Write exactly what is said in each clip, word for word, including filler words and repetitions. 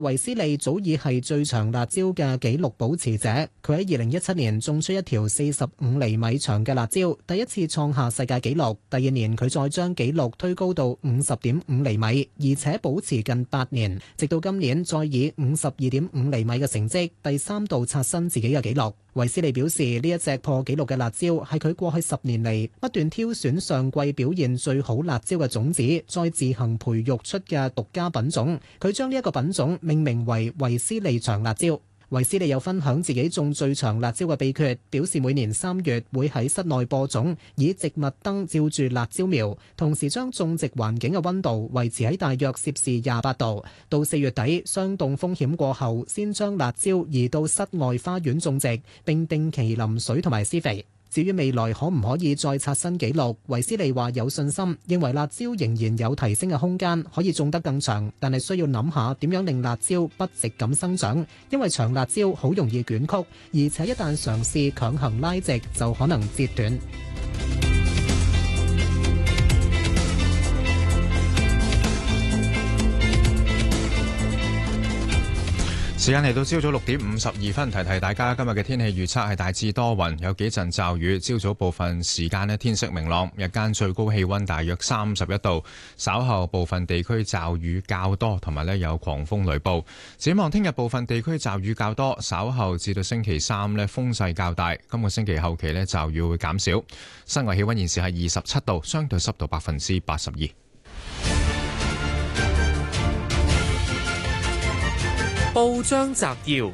維斯利早已係最長辣椒嘅紀錄保持者，佢喺二零一七年種出一條四十五厘米長嘅辣椒，第一次創下世界紀錄。第二年佢再將紀錄推高到五十點五厘米，而且保持近八年，直到今年再以五十二點五厘米嘅成績，第三度刷新自己嘅紀錄。維斯利表示，呢一隻破紀錄嘅辣椒係佢過去十年嚟不斷挑選上季表現最好辣椒嘅種子，再自行培育出嘅獨家品種。佢將呢一個品種命名為維斯利長辣椒。維斯利又分享自己種最長辣椒嘅秘訣，表示每年三月會喺室內播種，以植物燈照住辣椒苗，同時將種植環境嘅溫度維持喺大約攝氏廿八度。到四月底，霜凍風險過後，先將辣椒移到室外花園種植，並定期淋水同埋施肥。至於未來可唔可以再刷新紀錄，維斯利話有信心，認為辣椒仍然有提升嘅空間，可以種得更長，但係需要諗下點樣令辣椒不直咁生長，因為長辣椒好容易捲曲，而且一旦嘗試強行拉直，就可能折斷。 時間嚟到朝早六點五十二分，提提大家今日嘅天氣預測係大致多雲，有幾陣驟雨。朝早部分時間呢天色明朗，日間最高氣溫大約三十一度。稍後部分地區驟雨較多，同埋呢有狂風雷暴。展望聽日部分地區驟雨較多，稍後至到星期三呢風勢較大。今個星期後期呢驟雨會減少。室外氣溫現時係二十七度，相對濕度百分之八十二。 報章摘要：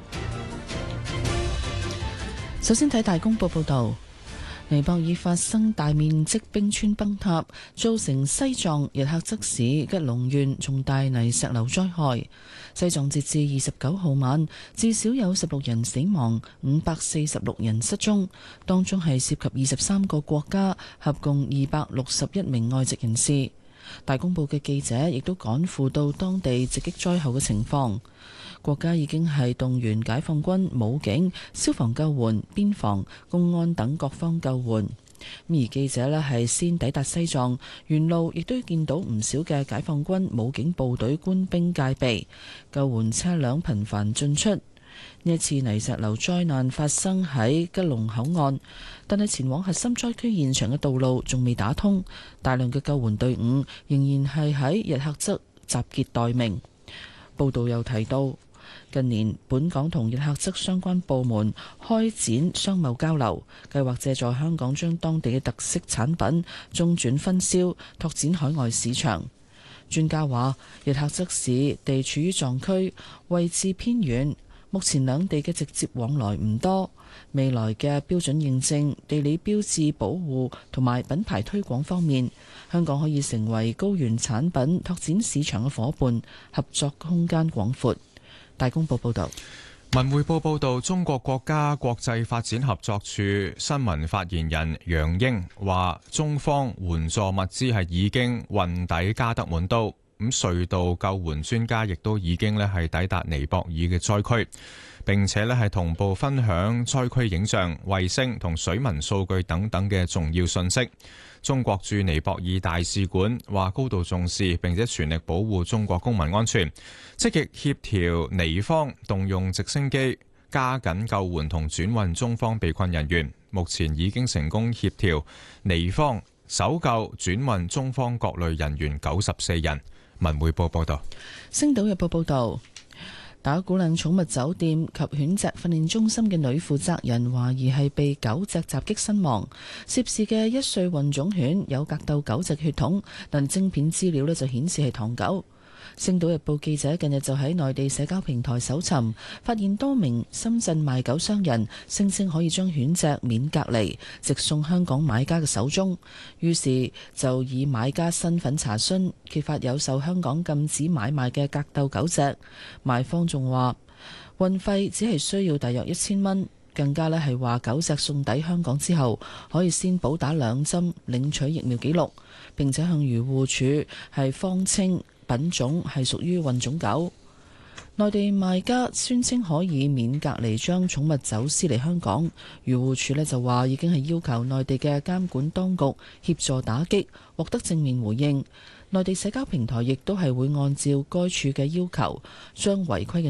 首先睇大公報報道，尼泊爾發生大面積冰川崩塌，造成西藏日喀則市吉隆縣重大泥石流災害。西藏截至二十九號晚，至少有十六人死亡，五百四十六人失蹤，當中係涉及二十三個國家，合共二百六十一名外籍人士。大公報嘅記者亦都趕赴到當地直擊災後嘅情況。國家已經係動員解放軍、武警、消防救援、邊防、公安等各方救援。而記者呢係先抵達西藏，沿路亦都見到唔少嘅解放軍、武警部隊官兵戒備，救援車輛頻繁進出。呢一次泥石流災難發生喺吉隆口岸，但係前往核心災區現場嘅道路仲未打通，大量嘅救援隊伍仍然係喺日喀則集結待命。報道又提到，近年本港同日喀則相關部門開展商貿交流，計劃借助香港將當地嘅特色產品中轉分銷，拓展海外市場。專家話，日喀則市地處於藏區，位置偏遠，目前兩地嘅直接往來唔多。未來嘅標準認證、地理標誌保護同埋品牌推廣方面，香港可以成為高原產品拓展市場嘅夥伴，合作空間廣闊。大公報報道。 文匯報報道，中國國家國際發展合作處新聞發言人楊英話，中方援助物資係已經運抵加德滿都，咁隧道救援專家亦都已經咧係抵達尼泊爾嘅災區，並且咧係同步分享災區影像、衛星同水文數據等等嘅重要信息。中國駐尼泊爾大使館話高度重視，並且全力保護中國公民安全，積極協調尼方動用直升機加緊救援同轉運中方被困人員，目前已經成功協調尼方搜救轉運中方各類人員九十四人。文匯報報道。 星島日報報道，打鼓嶺寵物酒店及犬隻訓練中心嘅女負責人懷疑係被狗隻襲擊身亡，涉事嘅一歲混種犬有格鬥狗隻血統，但晶片資料呢就顯示係唐狗。星島日報記者近日就喺內地社交平台搜尋，發現多名深圳賣狗商人聲稱可以將犬隻免隔離直送香港買家嘅手中，於是就以買家身份查詢，揭發有受香港禁止買賣嘅格鬥狗隻。賣方仲話運費只係需要大約一千蚊，更加咧係話狗隻送抵香港之後可以先補打兩針領取疫苗記錄，並且向漁護署係方稱品種係屬於混種狗。 內地賣家宣稱可以免隔離將寵物走私嚟香港，漁護署呢就話已經係要求內地嘅監管當局協助打擊，獲得正面回應。內地社交平台亦都係會按照該處嘅要求，將違規嘅